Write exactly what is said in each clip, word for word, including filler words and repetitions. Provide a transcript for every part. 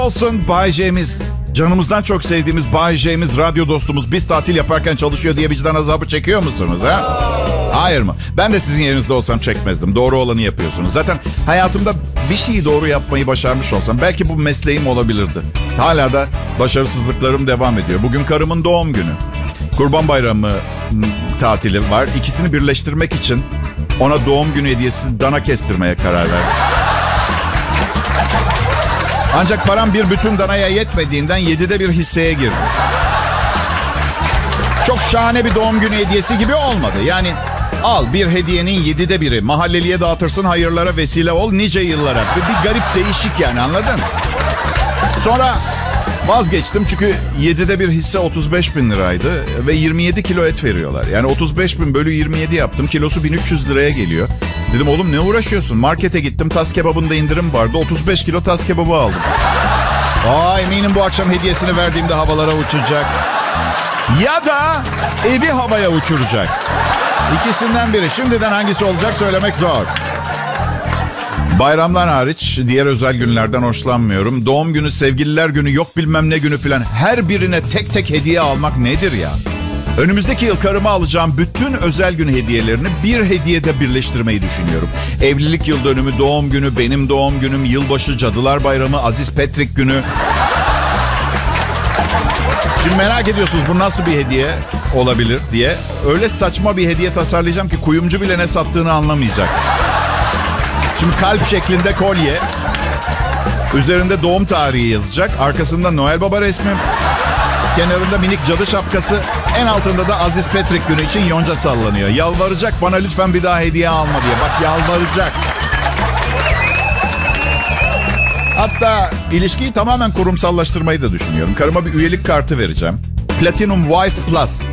olsun Bay J'miz. Canımızdan çok sevdiğimiz Bay J'miz, radyo dostumuz biz tatil yaparken çalışıyor diye vicdan azabı çekiyor musunuz ha? Hayır mı? Ben de sizin yerinizde olsam çekmezdim. Doğru olanı yapıyorsunuz. Zaten hayatımda bir şeyi doğru yapmayı başarmış olsam belki bu mesleğim olabilirdi. Hala da başarısızlıklarım devam ediyor. Bugün karımın doğum günü. Kurban Bayramı tatili var. İkisini birleştirmek için ona doğum günü hediyesi dana kestirmeye karar verdim. Ancak param bir bütün danaya yetmediğinden yedide bir hisseye girdim. Çok şahane bir doğum günü hediyesi gibi olmadı. Yani al bir hediyenin yedide biri. Mahalleliye dağıtırsın, hayırlara vesile ol nice yıllara. Bir, bir garip değişik yani, anladın? Sonra vazgeçtim çünkü yedide bir hisse otuz beş bin liraydı ve yirmi yedi kilo et veriyorlar. Yani otuz beş bin bölü yirmi yedi yaptım. Kilosu bin üç yüz liraya geliyor. Dedim oğlum ne uğraşıyorsun? Markete gittim, tas kebabında indirim vardı. otuz beş kilo tas kebabı aldım. Aa, eminim bu akşam hediyesini verdiğimde havalara uçacak. Ya da evi havaya uçuracak. İkisinden biri. Şimdiden hangisi olacak söylemek zor. Bayramlar hariç diğer özel günlerden hoşlanmıyorum. Doğum günü, sevgililer günü, yok bilmem ne günü filan. Her birine tek tek hediye almak nedir ya? Önümüzdeki yıl karıma alacağım bütün özel gün hediyelerini bir hediyede birleştirmeyi düşünüyorum. Evlilik yıl dönümü, doğum günü, benim doğum günüm, yılbaşı, Cadılar Bayramı, Aziz Petrik günü. Şimdi merak ediyorsunuz bu nasıl bir hediye olabilir diye. Öyle saçma bir hediye tasarlayacağım ki kuyumcu bile ne sattığını anlamayacak. Şimdi kalp şeklinde kolye. Üzerinde doğum tarihi yazacak. Arkasında Noel Baba resmi. Kenarında minik cadı şapkası. En altında da Aziz Petrik günü için yonca sallanıyor. Yalvaracak bana lütfen bir daha hediye alma diye. Bak yalvaracak. Hatta ilişkiyi tamamen kurumsallaştırmayı da düşünüyorum. Karıma bir üyelik kartı vereceğim. Platinum Wife Plus.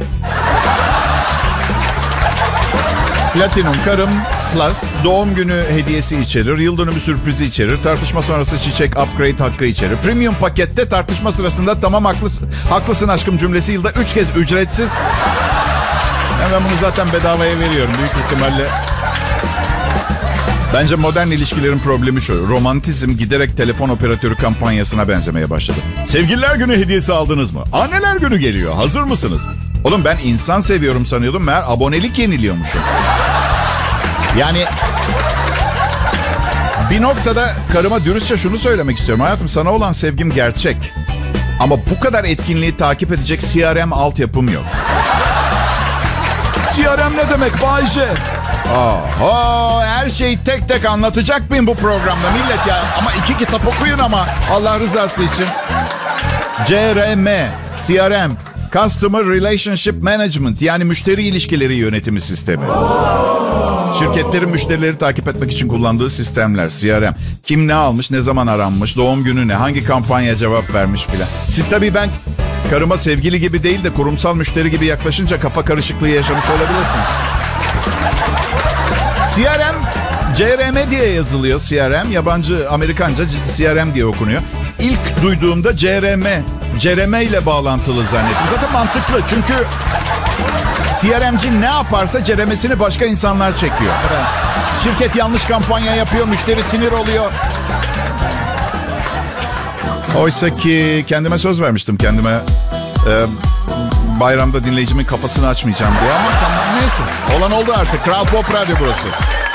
Platinum karım Plus doğum günü hediyesi içerir, yıl dönümü sürprizi içerir, tartışma sonrası çiçek upgrade hakkı içerir. Premium pakette tartışma sırasında tamam haklısın, haklısın aşkım cümlesi yılda üç kez ücretsiz. Yani ben bunu zaten bedavaya veriyorum büyük ihtimalle. Bence modern ilişkilerin problemi şu. Romantizm giderek telefon operatörü kampanyasına benzemeye başladı. Sevgililer günü hediyesi aldınız mı? Anneler günü geliyor. Hazır mısınız? Oğlum ben insan seviyorum sanıyordum. Meğer abonelik yeniliyormuşum. Yani bir noktada karıma dürüstçe şunu söylemek istiyorum. Hayatım sana olan sevgim gerçek. Ama bu kadar etkinliği takip edecek C R M altyapım yok. C R M ne demek Bay J? Oho, her şeyi tek tek anlatacak mıyım bu programda millet ya? Ama iki kitap okuyun ama Allah rızası için. C R M, C R M, Customer Relationship Management, yani müşteri ilişkileri yönetimi sistemi. Şirketlerin müşterileri takip etmek için kullandığı sistemler, C R M. Kim ne almış, ne zaman aranmış, doğum günü ne, hangi kampanya cevap vermiş filan. Siz tabii ben karıma sevgili gibi değil de kurumsal müşteri gibi yaklaşınca kafa karışıklığı yaşamış olabilirsiniz. C R M, C R M diye yazılıyor C R M. Yabancı, Amerikanca C R M diye okunuyor. İlk duyduğumda C R M, C R M ile bağlantılı zannettim. Zaten mantıklı çünkü C R M'ci ne yaparsa C R M'sini başka insanlar çekiyor. Şirket yanlış kampanya yapıyor, müşteri sinir oluyor. Oysa ki kendime söz vermiştim kendime. E, bayramda dinleyicimin kafasını açmayacağım diye ama tamam, neyse. Olan oldu artık. Kral Pop Radyo burası.